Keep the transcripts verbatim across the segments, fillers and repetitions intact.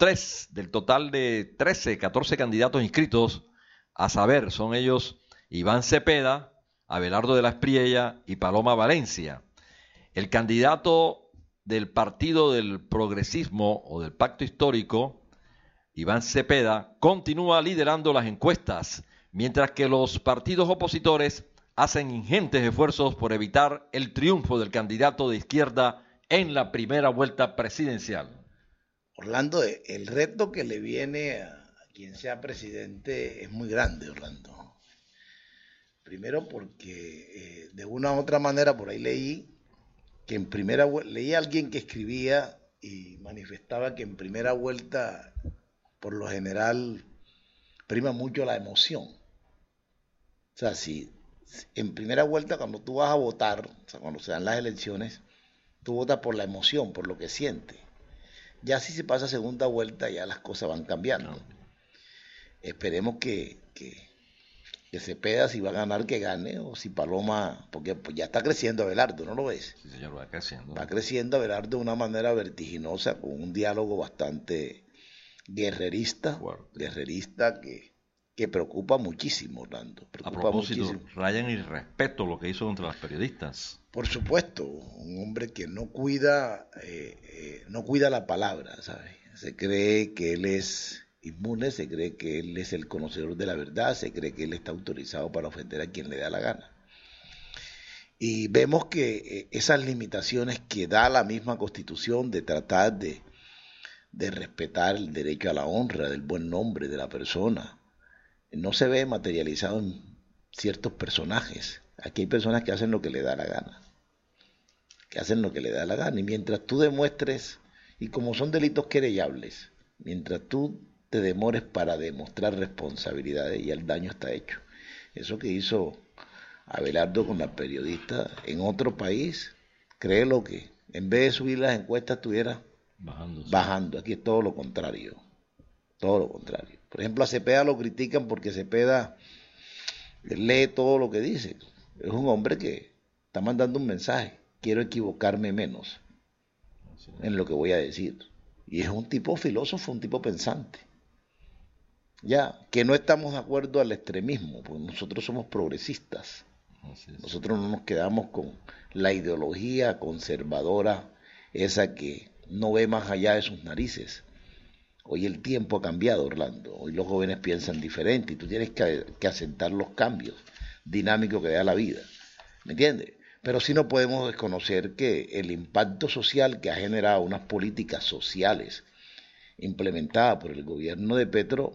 tres del total de trece, catorce candidatos inscritos, a saber, son ellos Iván Cepeda, Abelardo de la Espriella y Paloma Valencia. El candidato del Partido del Progresismo o del Pacto Histórico, Iván Cepeda, continúa liderando las encuestas, mientras que los partidos opositores hacen ingentes esfuerzos por evitar el triunfo del candidato de izquierda en la primera vuelta presidencial. Orlando, el reto que le viene a quien sea presidente es muy grande, Orlando. Primero porque eh, de una u otra manera por ahí leí que en primera leí a alguien que escribía y manifestaba que en primera vuelta por lo general prima mucho la emoción. O sea, si en primera vuelta cuando tú vas a votar, o sea, cuando se dan las elecciones, tú votas por la emoción, por lo que sientes. Ya si se pasa a segunda vuelta, ya las cosas van cambiando. No. Esperemos que, que, que Cepeda, si va a ganar, que gane, o si Paloma, porque pues ya está creciendo Abelardo, ¿no lo ves? Sí, señor, va creciendo. Va creciendo Abelardo de una manera vertiginosa, con un diálogo bastante guerrerista, Fuerte. guerrerista que, que preocupa muchísimo, Orlando. Preocupa a propósito, muchísimo. rayan el respeto lo que hizo contra los periodistas. Por supuesto, un hombre que no cuida, eh, eh, no cuida la palabra, ¿sabes? Se cree que él es inmune, se cree que él es el conocedor de la verdad, se cree que él está autorizado para ofender a quien le da la gana. Y vemos que eh, esas limitaciones que da la misma Constitución de tratar de, de respetar el derecho a la honra, del buen nombre de la persona, no se ve materializado en ciertos personajes. Aquí hay personas que hacen lo que le da la gana, que hacen lo que le da la gana, y mientras tú demuestres, y como son delitos querellables, mientras tú te demores para demostrar responsabilidades, ya el daño está hecho. Eso que hizo Abelardo con la periodista en otro país, créelo que en vez de subir las encuestas estuviera bajando, bajando. Aquí es todo lo contrario, todo lo contrario. Por ejemplo, a Cepeda lo critican porque Cepeda lee todo lo que dice. Es un hombre que está mandando un mensaje. Quiero equivocarme menos en lo que voy a decir. Y es un tipo filósofo, un tipo pensante. Ya, que no estamos de acuerdo al extremismo, porque nosotros somos progresistas. Nosotros no nos quedamos con la ideología conservadora, esa que no ve más allá de sus narices. Hoy el tiempo ha cambiado, Orlando. Hoy los jóvenes piensan diferente y tú tienes que, que asentar los cambios dinámicos que da la vida. ¿Me entiendes? Pero sí no podemos desconocer que el impacto social que ha generado unas políticas sociales implementadas por el gobierno de Petro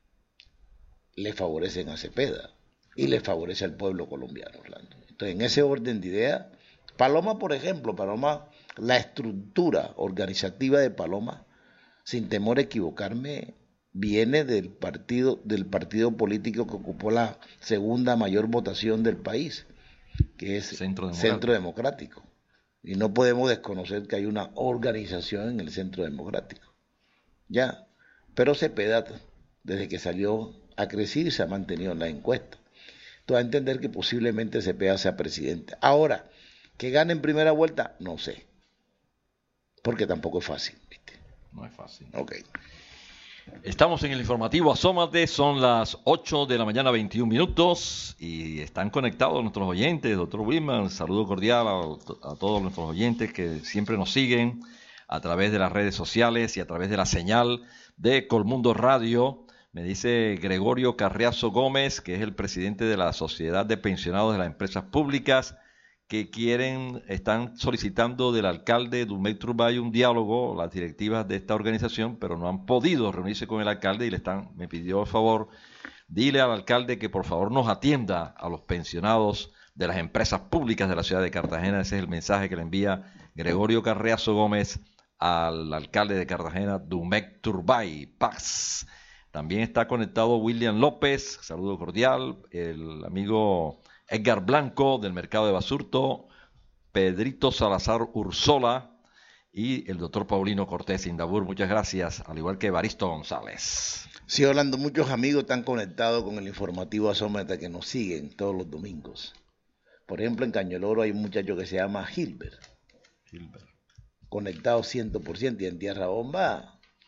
le favorecen a Cepeda y le favorece al pueblo colombiano, Orlando. Entonces, en ese orden de ideas, Paloma, por ejemplo, Paloma, la estructura organizativa de Paloma, sin temor a equivocarme, viene del partido, del partido político que ocupó la segunda mayor votación del país, que es Centro Democrático. Centro Democrático. Y no podemos desconocer que hay una organización en el Centro Democrático. Ya, pero Cepeda, desde que salió, ha crecido y se ha mantenido en la encuesta. Tú vas a entender que posiblemente Cepeda sea presidente. Ahora, que gane en primera vuelta, no sé. Porque tampoco es fácil, ¿viste? No es fácil. Ok. Estamos en el informativo Asómate, son las ocho de la mañana, veintiún minutos, y están conectados nuestros oyentes. Doctor Wilman, saludo cordial a, a todos nuestros oyentes que siempre nos siguen a través de las redes sociales y a través de la señal de Colmundo Radio. Me dice Gregorio Carriazo Gómez, que es el presidente de la Sociedad de Pensionados de las Empresas Públicas, que quieren, están solicitando del alcalde Dumey Turbay un diálogo, las directivas de esta organización, pero no han podido reunirse con el alcalde y le están, me pidió el favor, dile al alcalde que por favor nos atienda a los pensionados de las empresas públicas de la ciudad de Cartagena. Ese es el mensaje que le envía Gregorio Carriazo Gómez al alcalde de Cartagena, Dumey Turbay. Paz. También está conectado William López, saludo cordial, el amigo Edgar Blanco del Mercado de Basurto, Pedrito Salazar Ursola y el doctor Paulino Cortés Indabur. Muchas gracias, al igual que Evaristo González. Sí, Orlando, muchos amigos están conectados con el informativo Asómate que nos siguen todos los domingos. Por ejemplo, en Cañoloro hay un muchacho que se llama Gilbert. Gilbert. Conectado cien por ciento, y en Tierra Bomba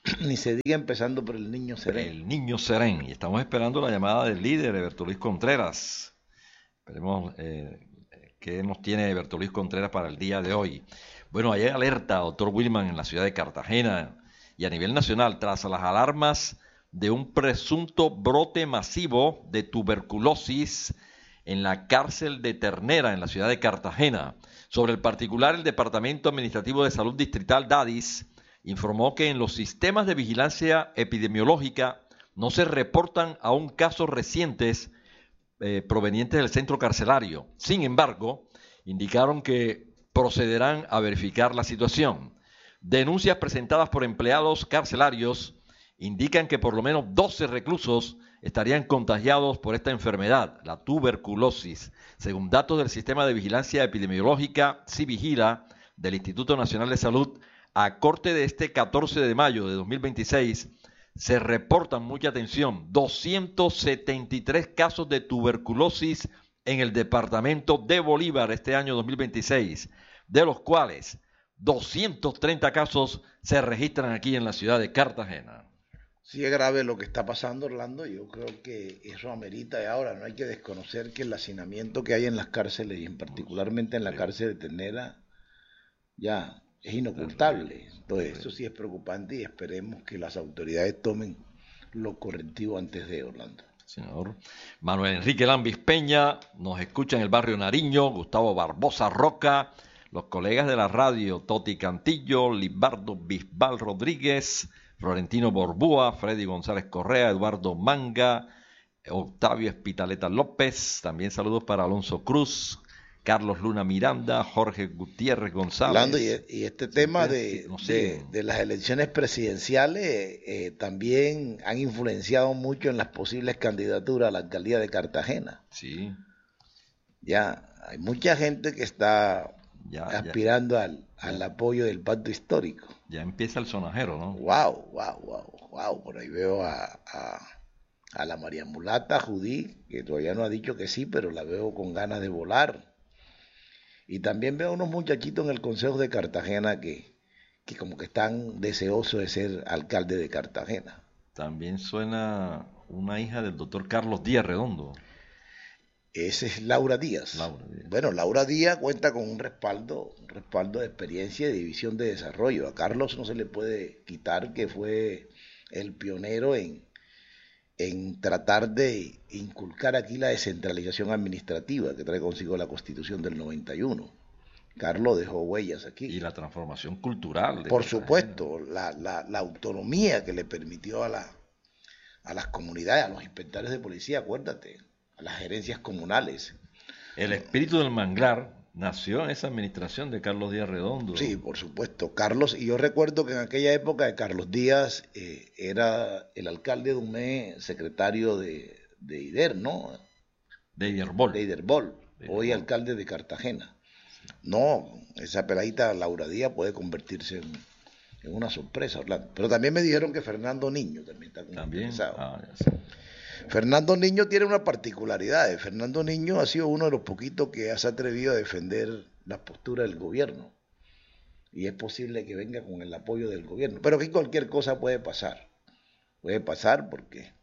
Ni se diga empezando por el Niño Serén. El Niño Serén. Y estamos esperando la llamada del líder, Eberto Luis Contreras. Esperemos eh, qué nos tiene Eberto Luis Contreras para el día de hoy. Bueno, hay alerta, doctor Wilman, en la ciudad de Cartagena y a nivel nacional tras las alarmas de un presunto brote masivo de tuberculosis en la cárcel de Ternera, en la ciudad de Cartagena. Sobre el particular, el Departamento Administrativo de Salud Distrital, DADIS, informó que en los sistemas de vigilancia epidemiológica no se reportan aún casos recientes eh, provenientes del centro carcelario. Sin embargo, indicaron que procederán a verificar la situación. Denuncias presentadas por empleados carcelarios indican que por lo menos doce reclusos estarían contagiados por esta enfermedad, la tuberculosis. Según datos del Sistema de Vigilancia Epidemiológica, CIVIGILA, del Instituto Nacional de Salud, a corte de este catorce de mayo de dos mil veintiséis, se reportan, mucha atención, doscientos setenta y tres casos de tuberculosis en el departamento de Bolívar este año dos mil veintiséis, de los cuales doscientos treinta casos se registran aquí en la ciudad de Cartagena. Sí es grave lo que está pasando, Orlando. Yo creo que eso amerita, y ahora no hay que desconocer que el hacinamiento que hay en las cárceles, y en particularmente en la cárcel de Ternera, ya es inocultable. Entonces, eso sí es preocupante y esperemos que las autoridades tomen lo correctivo antes de, Orlando. Señor Manuel Enrique Lambis Peña, nos escucha en el barrio Nariño, Gustavo Barbosa Roca, los colegas de la radio, Toti Cantillo, Libardo Bisbal Rodríguez, Florentino Borbúa, Freddy González Correa, Eduardo Manga, Octavio Espitaleta López, también saludos para Alonso Cruz, Carlos Luna Miranda, Jorge Gutiérrez González. Hablando, y, y este tema de, de, de las elecciones presidenciales eh, también han influenciado mucho en las posibles candidaturas a la alcaldía de Cartagena. Sí. Ya, hay mucha gente que está ya, aspirando ya. Al, al apoyo del pacto histórico. Ya empieza el sonajero, ¿no? Wow, wow, wow, wow. Por ahí veo a, a, a la María Mulata Judí, que todavía no ha dicho que sí, pero la veo con ganas de volar. Y también veo a unos muchachitos en el Consejo de Cartagena que, que como que están deseosos de ser alcalde de Cartagena. También suena una hija del doctor Carlos Díaz Redondo. Esa es Laura Díaz. Laura Díaz. Bueno, Laura Díaz cuenta con un respaldo, un respaldo de experiencia y de visión de desarrollo. A Carlos no se le puede quitar que fue el pionero en, en tratar de inculcar aquí la descentralización administrativa que trae consigo la Constitución del noventa y uno. Carlos dejó huellas aquí. Y la transformación cultural. Por supuesto, la, la, la autonomía que le permitió a, la, a las comunidades, a los inspectores de policía, acuérdate, a las gerencias comunales. El espíritu del manglar nació en esa administración de Carlos Díaz Redondo. Sí, por supuesto. Carlos, y yo recuerdo que en aquella época de Carlos Díaz eh, era el alcalde de Umé, secretario de, de IDER, ¿no? De IDERBOL. De IDERBOL, hoy alcalde de Cartagena. Sí. No, esa peladita Laura Díaz puede convertirse en, en una sorpresa, Orlando. Pero también me dijeron que Fernando Niño también está como ¿También? interesado. Ah, ya sé. Fernando Niño tiene una particularidad. Fernando Niño ha sido uno de los poquitos que se ha atrevido a defender la postura del gobierno. Y es posible que venga con el apoyo del gobierno. Pero aquí cualquier cosa puede pasar. Puede pasar porque,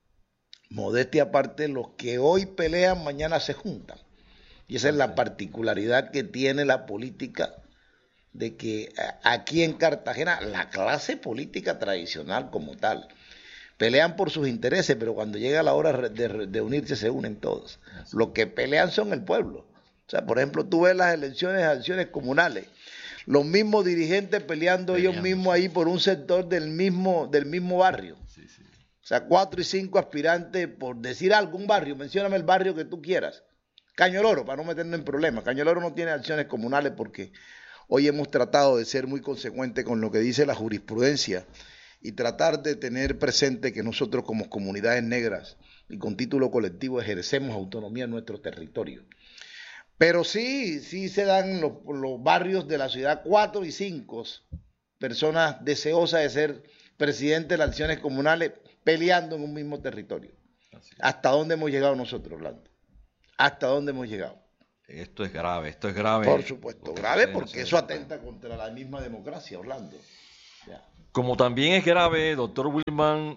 modestia aparte, los que hoy pelean, mañana se juntan. Y esa es la particularidad que tiene la política, de que aquí en Cartagena, la clase política tradicional como tal, pelean por sus intereses, pero cuando llega la hora de, de unirse se unen todos. Los que pelean son el pueblo. O sea, por ejemplo, tú ves las elecciones, acciones comunales, los mismos dirigentes peleando ellos mismos ahí por un sector del mismo, del mismo barrio. Sí, sí. O sea, cuatro y cinco aspirantes por decir algún barrio, mencióname el barrio que tú quieras. Cañoloro, para no meternos en problemas. Cañoloro no tiene acciones comunales porque hoy hemos tratado de ser muy consecuentes con lo que dice la jurisprudencia y tratar de tener presente que nosotros como comunidades negras y con título colectivo ejercemos autonomía en nuestro territorio. Pero sí, sí se dan los, los barrios de la ciudad cuatro y cinco personas deseosas de ser presidente de las acciones comunales peleando en un mismo territorio. ¿Hasta dónde hemos llegado nosotros, Orlando? ¿Hasta dónde hemos llegado? Esto es grave, esto es grave. Por supuesto, porque grave porque eso atenta contra la misma democracia, Orlando. Ya. Como también es grave, doctor Wilman,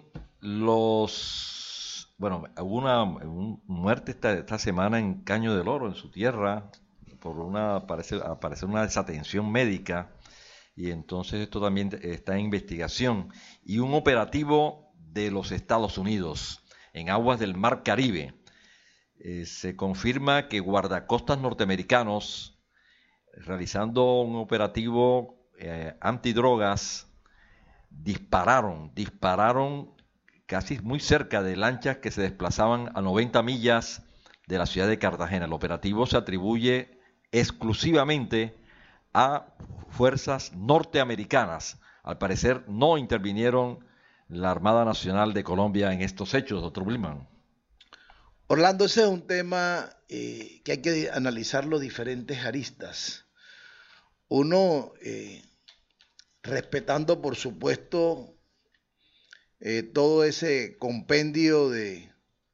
los... Bueno, hubo una, una muerte esta, esta semana en Caño del Oro, en su tierra, por una, parece, aparece una desatención médica, y entonces esto también está en investigación. Y un operativo de los Estados Unidos en aguas del Mar Caribe. Eh, se confirma que guardacostas norteamericanos, realizando un operativo eh, antidrogas, dispararon, dispararon casi muy cerca de lanchas que se desplazaban a noventa millas de la ciudad de Cartagena. El operativo se atribuye exclusivamente a fuerzas norteamericanas. Al parecer no intervinieron la Armada Nacional de Colombia en estos hechos, doctor Wilman. Orlando, ese es un tema eh, que hay que analizarlo diferentes aristas. Uno, eh, respetando por supuesto eh, todo ese compendio de,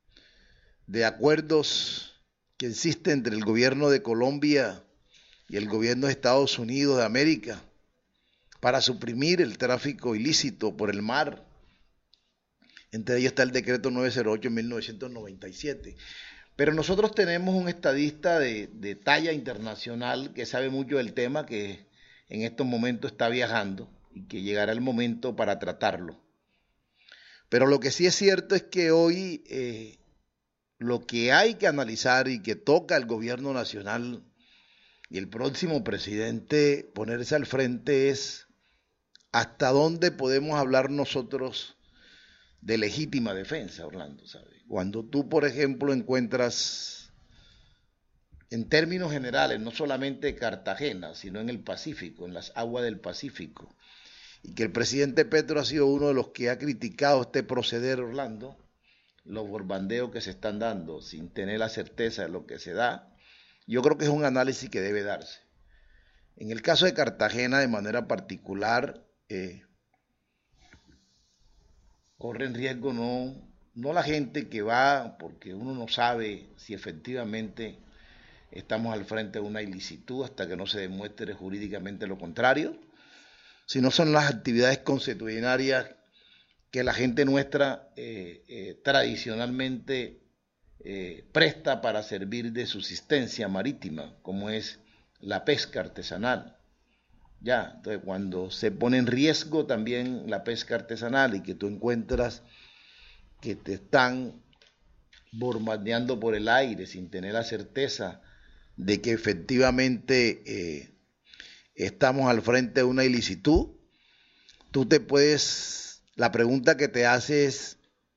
de acuerdos que existe entre el gobierno de Colombia y el gobierno de Estados Unidos de América para suprimir el tráfico ilícito por el mar. Entre ellos está el decreto novecientos ocho de mil novecientos noventa y siete. Pero nosotros tenemos un estadista de, de talla internacional que sabe mucho del tema, que en estos momentos está viajando y que llegará el momento para tratarlo. Pero lo que sí es cierto es que hoy eh, lo que hay que analizar y que toca al gobierno nacional y el próximo presidente ponerse al frente es hasta dónde podemos hablar nosotros de legítima defensa, Orlando, ¿sabes? Cuando tú, por ejemplo, encuentras, en términos generales, no solamente Cartagena, sino en el Pacífico, en las aguas del Pacífico, y que el presidente Petro ha sido uno de los que ha criticado este proceder, Orlando, los borbandeos que se están dando sin tener la certeza de lo que se da, yo creo que es un análisis que debe darse. En el caso de Cartagena, de manera particular, eh, corre en riesgo no, no la gente que va, porque uno no sabe si efectivamente estamos al frente de una ilicitud hasta que no se demuestre jurídicamente lo contrario, sino son las actividades consuetudinarias que la gente nuestra eh, eh, tradicionalmente eh, presta para servir de subsistencia marítima, como es la pesca artesanal. Ya, entonces cuando se pone en riesgo también la pesca artesanal y que tú encuentras que te están bombardeando por el aire sin tener la certeza de que efectivamente eh, estamos al frente de una ilicitud, tú te puedes, la pregunta que te haces es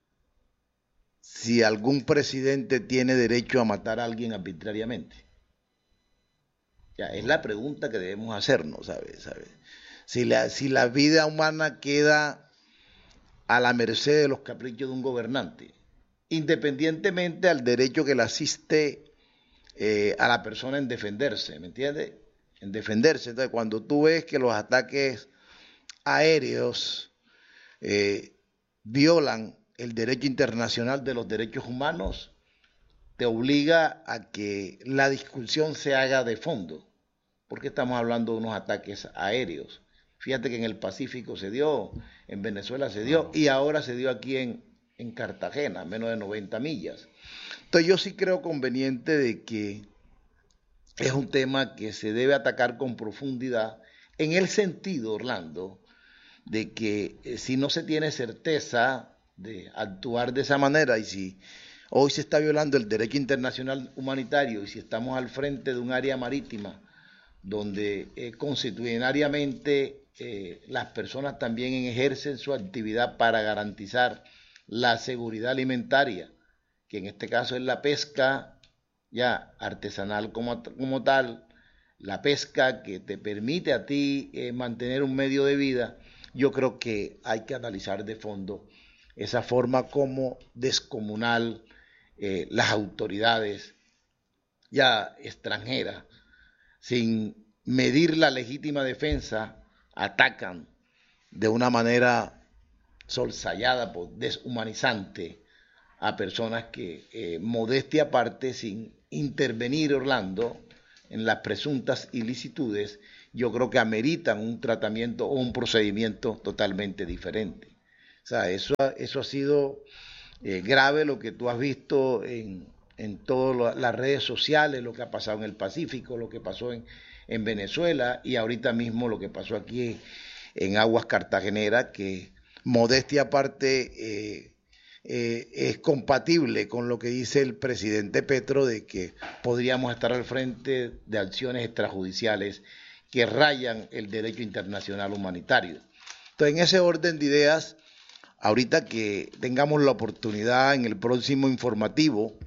si algún presidente tiene derecho a matar a alguien arbitrariamente. Ya, es la pregunta que debemos hacernos, ¿sabes? ¿Sabes? Si la, si la vida humana queda a la merced de los caprichos de un gobernante, independientemente al derecho que le asiste eh, a la persona en defenderse, ¿me entiendes? En defenderse. Entonces, cuando tú ves que los ataques aéreos eh, violan el derecho internacional de los derechos humanos, te obliga a que la discusión se haga de fondo, porque estamos hablando de unos ataques aéreos. Fíjate que en el Pacífico se dio, en Venezuela se dio, y ahora se dio aquí en, en Cartagena, a menos de noventa millas. Entonces yo sí creo conveniente de que es un tema que se debe atacar con profundidad, en el sentido, Orlando, de que eh, si no se tiene certeza de actuar de esa manera, y si hoy se está violando el derecho internacional humanitario, y si estamos al frente de un área marítima donde eh, constitucionariamente eh, las personas también ejercen su actividad para garantizar la seguridad alimentaria, que en este caso es la pesca ya artesanal como, como tal, la pesca que te permite a ti eh, mantener un medio de vida, yo creo que hay que analizar de fondo esa forma como descomunal eh, las autoridades ya extranjeras, sin medir la legítima defensa, atacan de una manera solsayada, deshumanizante, a personas que, eh, modestia aparte, sin intervenir, Orlando, en las presuntas ilicitudes, yo creo que ameritan un tratamiento o un procedimiento totalmente diferente. O sea, eso, eso ha sido eh, grave lo que tú has visto en, en todas las redes sociales, lo que ha pasado en el Pacífico, lo que pasó en, en Venezuela y ahorita mismo lo que pasó aquí en aguas cartageneras, que modestia aparte eh, eh, es compatible con lo que dice el presidente Petro de que podríamos estar al frente de acciones extrajudiciales que rayan el derecho internacional humanitario. Entonces, en ese orden de ideas, ahorita que tengamos la oportunidad en el próximo informativo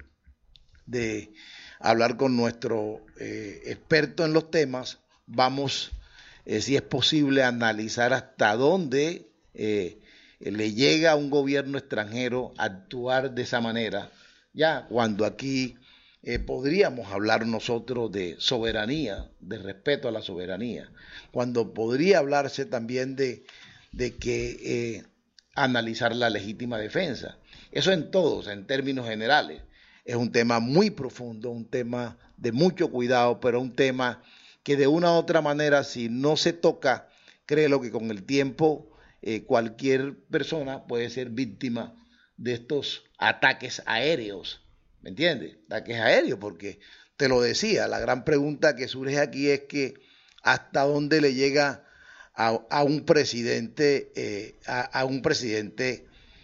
de hablar con nuestro eh, experto en los temas, vamos, eh, si es posible, a analizar hasta dónde eh, le llega a un gobierno extranjero actuar de esa manera, ya cuando aquí eh, podríamos hablar nosotros de soberanía, de respeto a la soberanía, cuando podría hablarse también de, de que eh, analizar la legítima defensa. Eso en todos, en términos generales. Es un tema muy profundo, un tema de mucho cuidado, pero un tema que de una u otra manera, si no se toca, créelo que con el tiempo eh, cualquier persona puede ser víctima de estos ataques aéreos, ¿me entiendes? Ataques aéreos, porque te lo decía, la gran pregunta que surge aquí es que hasta dónde le llega a, a un presidente, eh, a, a un presidente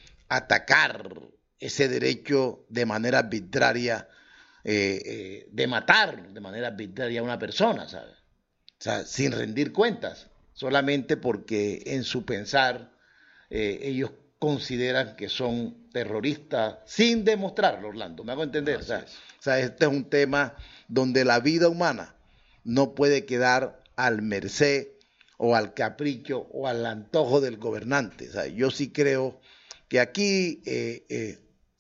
atacar ese derecho de manera arbitraria, eh, eh, de matar de manera arbitraria a una persona, ¿sabes? O sea, sin rendir cuentas, solamente porque en su pensar eh, ellos consideran que son terroristas sin demostrarlo, Orlando, ¿me hago entender? O sea, o sea, este es un tema donde la vida humana no puede quedar al merced o al capricho o al antojo del gobernante. O sea, yo sí creo que aquí eh, eh,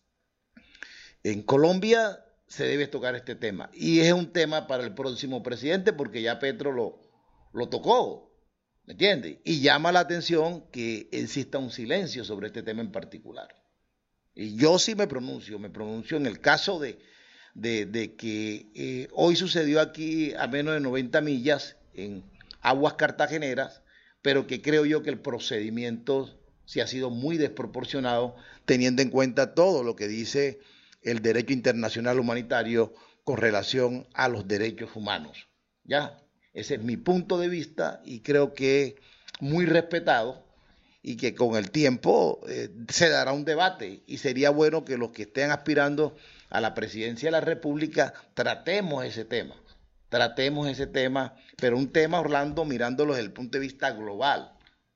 en Colombia se debe tocar este tema. Y es un tema para el próximo presidente porque ya Petro lo, lo tocó, ¿me entiendes? Y llama la atención que exista un silencio sobre este tema en particular. Y yo sí me pronuncio, me pronuncio en el caso de, de, de que eh, hoy sucedió aquí a menos de noventa millas en aguas cartageneras, pero que creo yo que el procedimiento sí ha sido muy desproporcionado teniendo en cuenta todo lo que dice el derecho internacional humanitario con relación a los derechos humanos. Ya, ese es mi punto de vista y creo que muy respetado y que con el tiempo eh, se dará un debate y sería bueno que los que estén aspirando a la presidencia de la República tratemos ese tema, tratemos ese tema, pero un tema, Orlando, mirándolo desde el punto de vista global,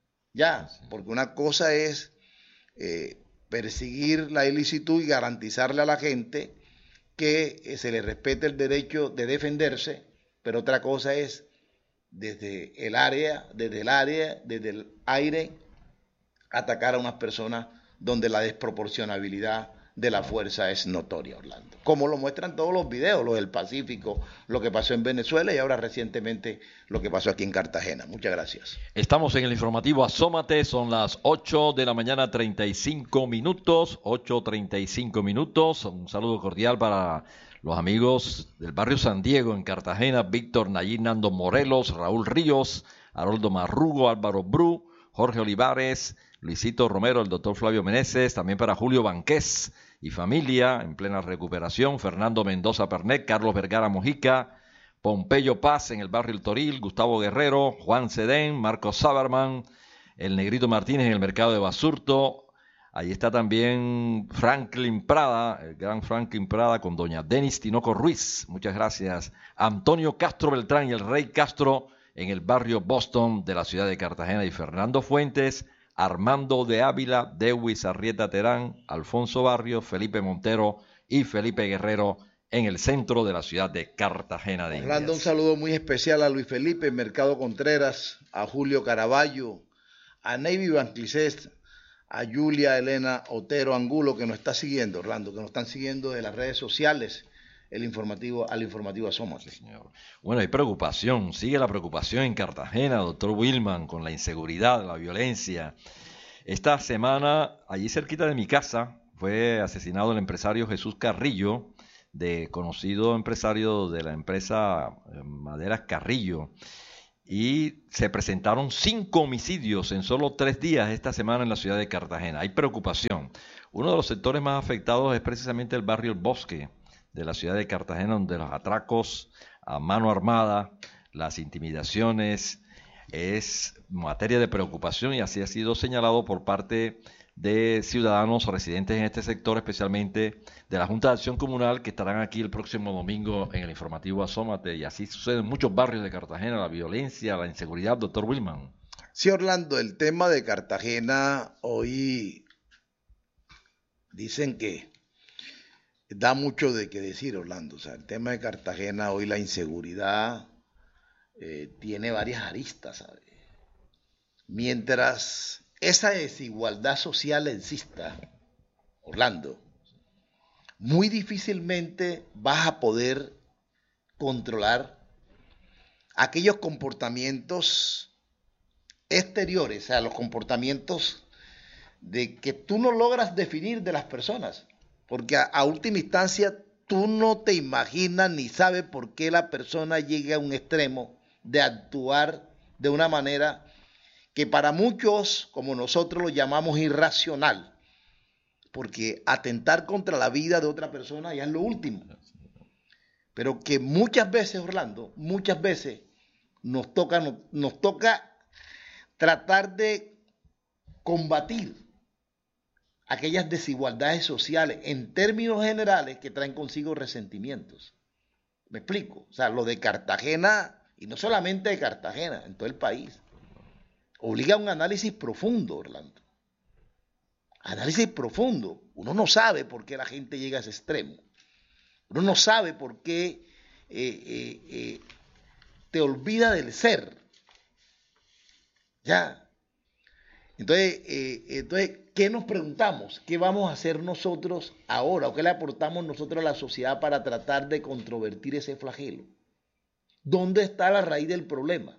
ya, porque una cosa es eh, perseguir la ilicitud y garantizarle a la gente que eh, se le respete el derecho de defenderse, pero otra cosa es desde el área, desde el área, desde el aire, atacar a unas personas donde la desproporcionabilidad de la fuerza es notoria, Orlando. Como lo muestran todos los videos, lo del Pacífico, lo que pasó en Venezuela y ahora recientemente lo que pasó aquí en Cartagena. Muchas gracias. Estamos en el informativo Asómate, son las ocho de la mañana, treinta y cinco minutos, ocho treinta y cinco minutos. Un saludo cordial para los amigos del barrio San Diego en Cartagena, Víctor Nayín Nando Morelos, Raúl Ríos, Haroldo Marrugo, Álvaro Bru, Jorge Olivares, Luisito Romero, el doctor Flavio Meneses, también para Julio Banqués y familia en plena recuperación, Fernando Mendoza Pernet, Carlos Vergara Mojica, Pompeyo Paz en el barrio El Toril, Gustavo Guerrero, Juan Cedén, Marcos Saberman, el Negrito Martínez en el mercado de Basurto, ahí está también Franklin Prada, el gran Franklin Prada con doña Denis Tinoco Ruiz, muchas gracias, Antonio Castro Beltrán y el Rey Castro en el barrio Boston de la ciudad de Cartagena y Fernando Fuentes, Armando de Ávila, Dewis Arrieta Terán, Alfonso Barrio, Felipe Montero y Felipe Guerrero en el centro de la ciudad de Cartagena de Indias. Orlando, un saludo muy especial a Luis Felipe Mercado Contreras, a Julio Caraballo, a Navy Banclicés, a Julia Elena Otero Angulo, que nos está siguiendo, Orlando, que nos están siguiendo de las redes sociales, el informativo, al informativo Asómate. Sí, señor. Bueno, hay preocupación, sigue la preocupación en Cartagena, doctor Wilman, con la inseguridad, la violencia. Esta semana, allí cerquita de mi casa, fue asesinado el empresario Jesús Carrillo, de conocido empresario de la empresa Maderas Carrillo. y se presentaron cinco homicidios en solo tres días esta semana en la ciudad de Cartagena. Hay preocupación. Uno de los sectores más afectados es precisamente el barrio El Bosque de la ciudad de Cartagena, donde los atracos a mano armada, las intimidaciones, es materia de preocupación y así ha sido señalado por parte de ciudadanos residentes en este sector, especialmente de la Junta de Acción Comunal, que estarán aquí el próximo domingo en el informativo Asómate, y así sucede en muchos barrios de Cartagena, la violencia, la inseguridad, doctor Wilman. Sí, Orlando, el tema de Cartagena hoy dicen que da mucho de qué decir, Orlando. O sea, el tema de Cartagena hoy, la inseguridad eh, tiene varias aristas, ¿sabes? Mientras esa desigualdad social exista, Orlando, muy difícilmente vas a poder controlar aquellos comportamientos exteriores, o sea, los comportamientos de que tú no logras definir de las personas, porque a, a última instancia tú no te imaginas ni sabes por qué la persona llega a un extremo de actuar de una manera que para muchos, como nosotros lo llamamos, irracional, porque atentar contra la vida de otra persona ya es lo último, pero que muchas veces, Orlando, muchas veces nos toca, nos, nos toca tratar de combatir aquellas desigualdades sociales en términos generales que traen consigo resentimientos. ¿Me explico? O sea, lo de Cartagena, y no solamente de Cartagena, en todo el país, obliga a un análisis profundo, Orlando. Análisis profundo. Uno no sabe por qué la gente llega a ese extremo. Uno no sabe por qué eh, eh, eh, te olvida del ser. Ya. Entonces, eh, entonces, ¿qué nos preguntamos? ¿Qué vamos a hacer nosotros ahora? ¿O qué le aportamos nosotros a la sociedad para tratar de controvertir ese flagelo? ¿Dónde está la raíz del problema?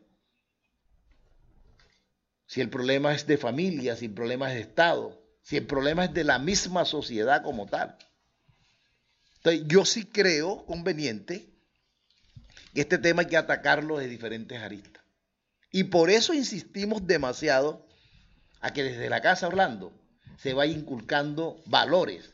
Si el problema es de familia, si el problema es de Estado, si el problema es de la misma sociedad como tal. Entonces, yo sí creo conveniente que este tema hay que atacarlo de diferentes aristas. Y por eso insistimos demasiado a que desde la Casa Orlando se vaya inculcando valores,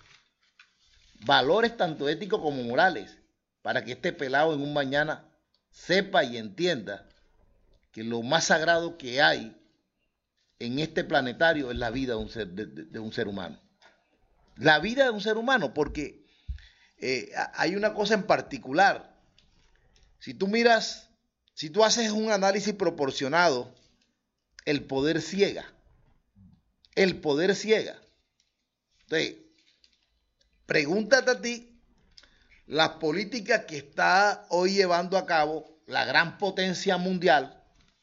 valores tanto éticos como morales, para que este pelado en un mañana sepa y entienda que lo más sagrado que hay en este planetario es la vida de un ser, de, de, de un ser humano. La vida de un ser humano, porque eh, hay una cosa en particular. Si tú miras, si tú haces un análisis proporcionado, el poder ciega. El poder ciega. Entonces, pregúntate a ti las políticas que está hoy llevando a cabo la gran potencia mundial,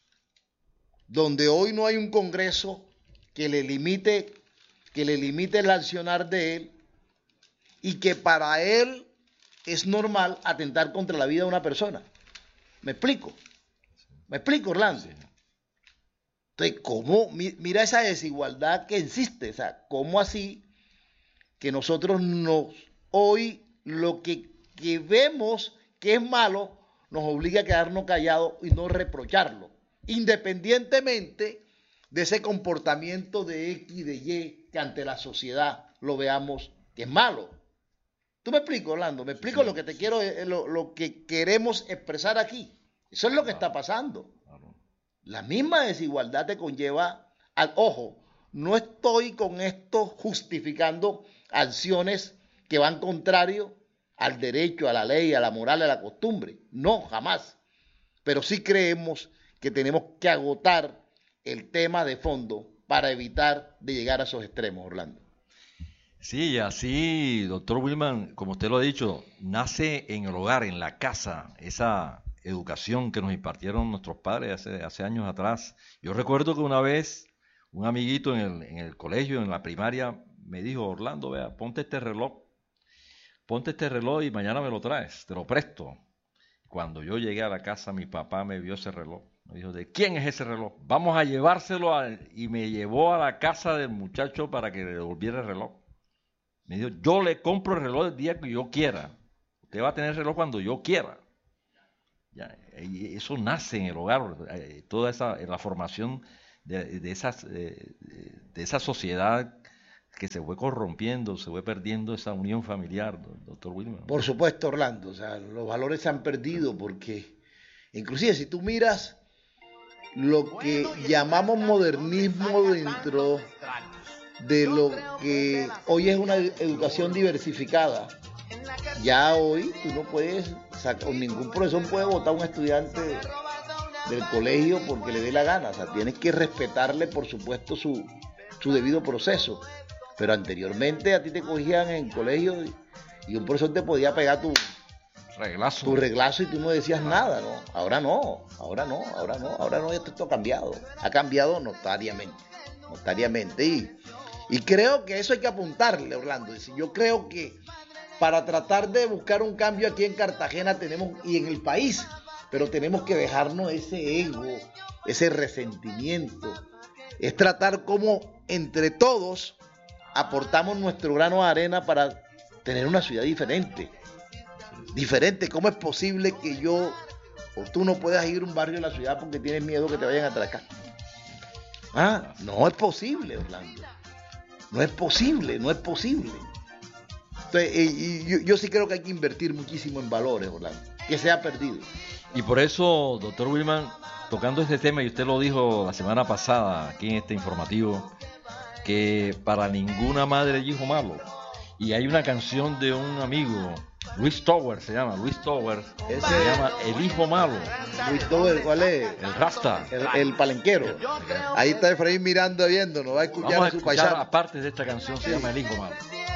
donde hoy no hay un Congreso que le limite, que le limite el accionar de él, y que para él es normal atentar contra la vida de una persona. ¿Me explico? ¿Me explico, Orlando? Sí. Entonces, ¿cómo? Mira esa desigualdad que existe, o sea, ¿cómo así que nosotros nos, hoy lo que, que vemos que es malo nos obliga a quedarnos callados y no reprocharlo, independientemente de ese comportamiento de X y de Y que ante la sociedad lo veamos que es malo? ¿Tú me explico, Orlando? ¿Me explico sí, lo que te sí. quiero, lo, lo que queremos expresar aquí? Eso es lo que claro, está pasando. Claro. La misma desigualdad te conlleva al ojo. No estoy con esto justificando acciones que van contrario al derecho, a la ley, a la moral, a la costumbre. No, jamás. Pero sí creemos que tenemos que agotar el tema de fondo para evitar de llegar a esos extremos, Orlando. Sí, así, doctor Wilman, como usted lo ha dicho, nace en el hogar, en la casa, esa educación que nos impartieron nuestros padres hace, hace años atrás. Yo recuerdo que una vez un amiguito en el, en el colegio, en la primaria, me dijo: Orlando, vea, ponte este reloj, ponte este reloj y mañana me lo traes, te lo presto. Cuando yo llegué a la casa, mi papá me vio ese reloj. Me dijo: ¿de quién es ese reloj? Vamos a llevárselo a... Y me llevó a la casa del muchacho para que le devolviera el reloj. Me dijo: yo le compro el reloj el día que yo quiera. Usted va a tener el reloj cuando yo quiera. Ya, y eso nace en el hogar, eh, toda esa, la formación de, de, esas, eh, de esa sociedad que se fue corrompiendo, se fue perdiendo esa unión familiar, doctor Wilmer. Por supuesto, Orlando, o sea, los valores se han perdido porque, inclusive si tú miras lo que llamamos modernismo dentro de lo que hoy es una educación diversificada, ya hoy tú no puedes sacar, ningún profesor puede votar a un estudiante del colegio porque le dé la gana, o sea, tienes que respetarle, por supuesto, su, su debido proceso. Pero anteriormente a ti te cogían en colegio y, y un profesor te podía pegar tu reglazo. tu reglazo y tú no decías nada, ¿no? Ahora no, ahora no, ahora no, ahora no, esto, esto ha cambiado, ha cambiado notariamente, notariamente. Y, y creo que eso hay que apuntarle, Orlando. Yo creo que para tratar de buscar un cambio aquí en Cartagena tenemos, y en el país, pero tenemos que dejarnos ese ego, ese resentimiento. Es tratar como entre todos aportamos nuestro grano de arena para tener una ciudad diferente. Diferente, ¿cómo es posible que yo o tú no puedas ir a un barrio de la ciudad porque tienes miedo que te vayan a atracar? Ah, no es posible, Orlando. No es posible, no es posible. Entonces, y, y yo, yo sí creo que hay que invertir muchísimo en valores, Orlando, que se ha perdido. Y por eso, doctor Wilman, tocando este tema, y usted lo dijo la semana pasada aquí en este informativo, que para ninguna madre hay hijo malo. Y hay una canción de un amigo, Luis Tower se llama, Luis Tower, Ese se llama El Hijo Malo. Luis Tower, ¿cuál es? El Rasta. El, el palenquero. Ahí está Efraín mirando, viendo, nos va a escuchar Vamos a a su escuchar paisano. aparte de esta canción, se llama El Hijo Malo.